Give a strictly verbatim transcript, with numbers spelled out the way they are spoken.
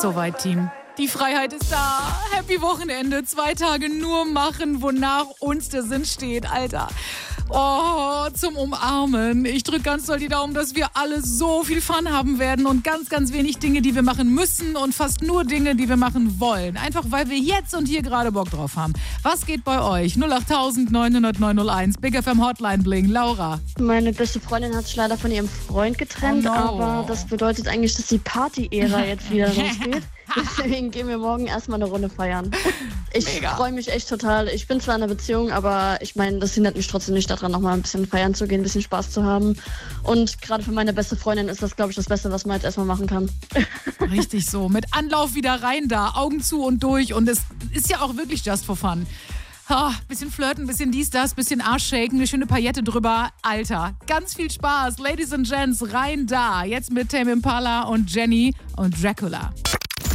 soweit, Team. Die Freiheit ist da. Happy Wochenende. Zwei Tage nur machen, wonach uns der Sinn steht, Alter. Oh, zum Umarmen. Ich drücke ganz doll die Daumen, dass wir alle so viel Fun haben werden und ganz, ganz wenig Dinge, die wir machen müssen und fast nur Dinge, die wir machen wollen. Einfach, weil wir jetzt und hier gerade Bock drauf haben. Was geht bei euch? null acht neun null null neun null eins. Big F M Hotline Bling. Laura. Meine beste Freundin hat sich leider von ihrem Freund getrennt, Oh no. aber das bedeutet eigentlich, dass die Party-Ära jetzt wieder losgeht. Deswegen gehen wir morgen erstmal eine Runde feiern. Ich freue mich echt total. Ich bin zwar in einer Beziehung, aber ich meine, das hindert mich trotzdem nicht daran, nochmal ein bisschen feiern zu gehen, ein bisschen Spaß zu haben. Und gerade für meine beste Freundin ist das, glaube ich, das Beste, was man jetzt erstmal machen kann. Richtig so. Mit Anlauf wieder rein da. Augen zu und durch. Und es ist ja auch wirklich just for fun. Oh, bisschen flirten, bisschen dies, das, bisschen Arsch shaken, eine schöne Paillette drüber. Alter, ganz viel Spaß. Ladies and Gents, rein da. Jetzt mit Tame Impala und Jenny und Dracula.